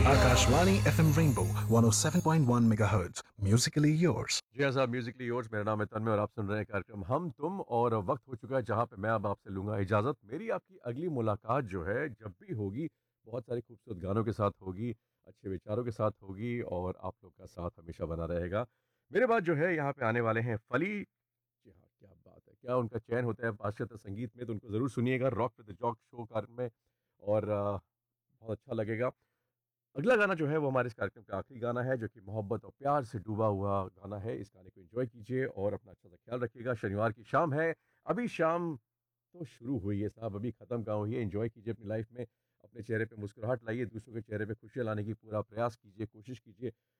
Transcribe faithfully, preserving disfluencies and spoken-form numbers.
Akashvani F M Rainbow one oh seven point one megahertz. Musically yours. जी हाँ साहब, Musically yours. मेरा नाम है तन्मय और आप सुन रहे हैं कार्यक्रम हम तुम। और वक्त हो चुका है जहाँ पे मैं अब आपसे लूंगा इजाज़त। मेरी आपकी अगली मुलाकात जो है जब भी होगी, बहुत सारे खूबसूरत गानों के साथ होगी, अच्छे विचारों के साथ होगी और आप लोग का साथ हमेशा बना रहेगा। मेरे बाद जो है यहाँ पे आने वाले हैं फली। जी हाँ, क्या बात है, क्या उनका चयन होता है पाश्चात्य संगीत में, तो उनको ज़रूर सुनिएगा rock with the Jacques show कार्यक्रम में। और अ, बहुत अच्छा लगेगा। अगला गाना जो है वो हमारे इस कार्यक्रम का आखिरी गाना है, जो कि मोहब्बत और प्यार से डूबा हुआ गाना है। इस गाने को एंजॉय कीजिए और अपना अच्छा सा ख्याल रखिएगा। शनिवार की शाम है, अभी शाम तो शुरू हुई है साहब, अभी ख़त्म कहाँ हुई है। एंजॉय कीजिए अपनी लाइफ में, अपने चेहरे पे मुस्कुराहट लाइए, दूसरों के चेहरे पे खुशियाँ लाने की पूरा प्रयास कीजिए, कोशिश कीजिए।